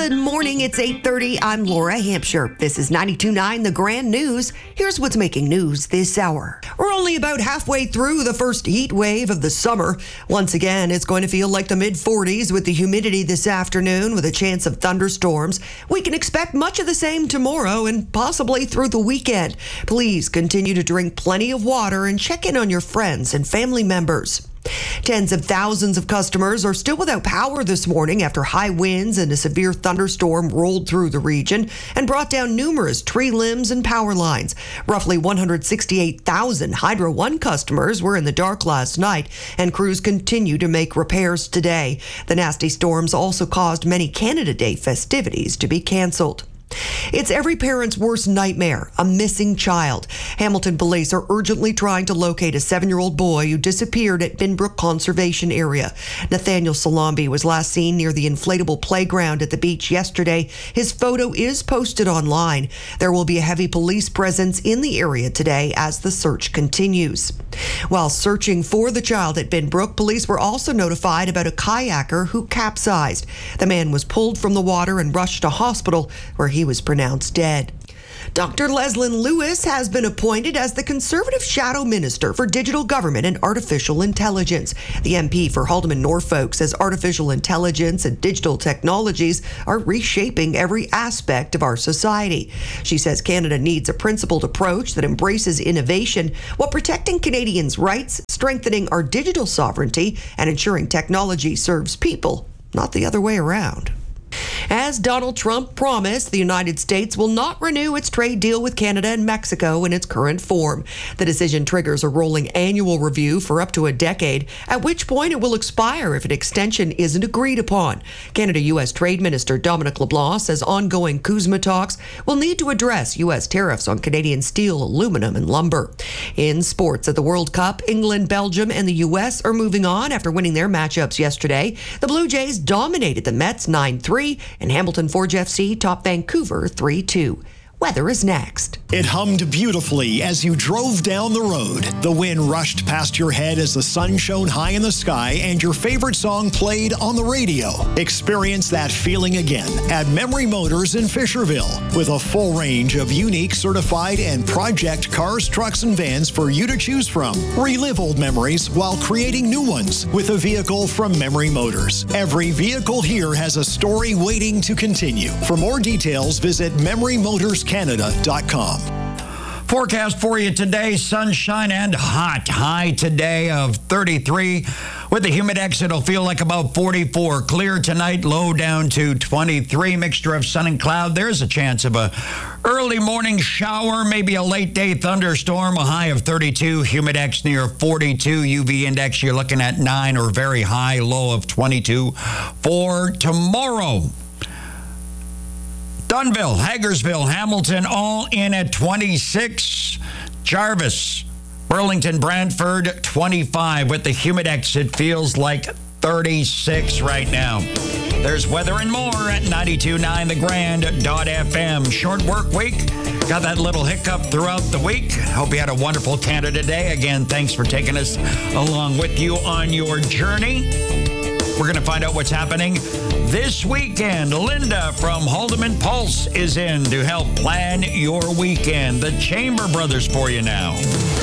Good morning. It's 8:30. I'm Laura Hampshire. This is 92.9 The Grand News. Here's what's making news this hour. We're only about halfway through the first heat wave of the summer. Once again, it's going to feel like the mid-40s with the humidity this afternoon with a chance of thunderstorms. We can expect much of the same tomorrow and possibly through the weekend. Please continue to drink plenty of water and check in on your friends and family members. Tens of thousands of customers are still without power this morning after high winds and a severe thunderstorm rolled through the region and brought down numerous tree limbs and power lines. Roughly 168,000 Hydro One customers were in the dark last night, and crews continue to make repairs today. The nasty storms also caused many Canada Day festivities to be canceled. It's every parent's worst nightmare, a missing child. Hamilton police are urgently trying to locate a 7-year-old boy who disappeared at Binbrook Conservation Area. Nathaniel Salambi was last seen near the inflatable playground at the beach yesterday. His photo is posted online. There will be a heavy police presence in the area today as the search continues. While searching for the child at Binbrook, police were also notified about a kayaker who capsized. The man was pulled from the water and rushed to hospital, where he was pronounced dead. Dr. Leslyn Lewis has been appointed as the Conservative Shadow Minister for Digital Government and Artificial Intelligence. The MP for Haldimand Norfolk says artificial intelligence and digital technologies are reshaping every aspect of our society. She says Canada needs a principled approach that embraces innovation while protecting Canadians' rights, strengthening our digital sovereignty, and ensuring technology serves people, not the other way around. As Donald Trump promised, the United States will not renew its trade deal with Canada and Mexico in its current form. The decision triggers a rolling annual review for up to a decade, at which point it will expire if an extension isn't agreed upon. Canada-U.S. Trade Minister Dominic LeBlanc says ongoing CUSMA talks will need to address U.S. tariffs on Canadian steel, aluminum, and lumber. In sports, at the World Cup, England, Belgium, and the U.S. are moving on after winning their matchups yesterday. The Blue Jays dominated the Mets 9-3, and Hamilton Forge FC topped Vancouver 3-2. Weather is next. It hummed beautifully as you drove down the road. The wind rushed past your head as the sun shone high in the sky and your favorite song played on the radio. Experience that feeling again at Memory Motors in Fisherville with a full range of unique, certified, and project cars, trucks, and vans for you to choose from. Relive old memories while creating new ones with a vehicle from Memory Motors. Every vehicle here has a story waiting to continue. For more details, visit MemoryMotorsCanada.com. Forecast for you today, sunshine and hot. High today of 33. With the Humidex, it'll feel like about 44. Clear tonight, low down to 23. Mixture of sun and cloud. There's a chance of a early morning shower, maybe a late day thunderstorm. A high of 32. Humidex near 42. UV index, you're looking at 9 or very high. Low of 22 for tomorrow. Dunnville, Hagersville, Hamilton, all in at 26. Jarvis, Burlington, Brantford, 25. With the Humidex, it feels like 36 right now. There's weather and more at 92.9thegrand.fm. Short work week. Got that little hiccup throughout the week. Hope you had a wonderful Canada Day. Again, thanks for taking us along with you on your journey. We're going to find out what's happening this weekend. Linda from Haldimand Pulse is in to help plan your weekend. The Chamber Brothers for you now.